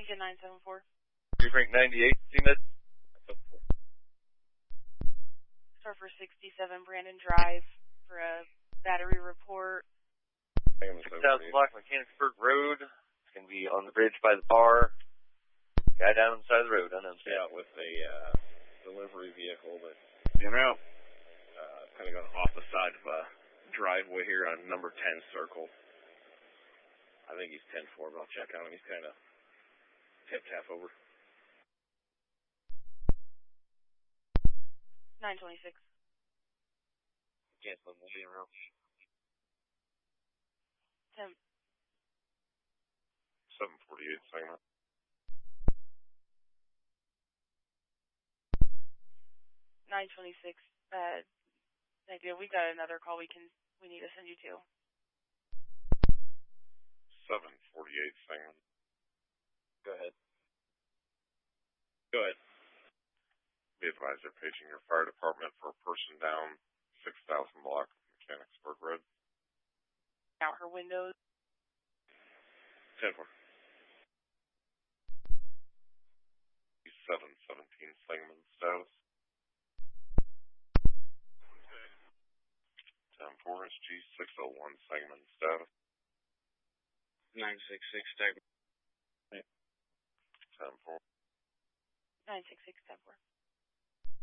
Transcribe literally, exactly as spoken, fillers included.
Beacon nine seven four. Frank ninety-eight, C M E D. Star for sixty-seven Brandon Drive for a battery report. six thousand block Mechanicsburg Road. It's going to be on the bridge by the bar. Guy down on the side of the road, unknown. Yeah, with a uh, delivery vehicle that, you know, uh, kind of going off the side of a driveway here on number ten circle. I think he's ten four, but I'll check on him. He's kind of tip-tap over. nine twenty-six. Cancel the meeting room. ten. seven forty-eight, segment. nine twenty-six. Uh, idea. We got another call we can, we need to send you to. seven forty-eight, segment. Go ahead. Go ahead. Be advised they're paging your fire department for a person down six thousand block Mechanicsburg Road. Out her windows. ten four. seven seventeen, segment status. ten four S G six oh one, segment status. nine six six, segment. ten four. nine six six ten four.